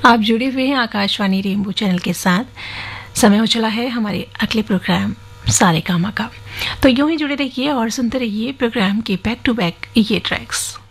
आप जुड़े हुए हैं आकाशवाणी रेनबो चैनल के साथ। समय हो चला है हमारे अगले प्रोग्राम सारेगामा का। तो यूं ही जुड़े रहिए और सुनते रहिए प्रोग्राम के बैक टू बैक ये ट्रैक्स।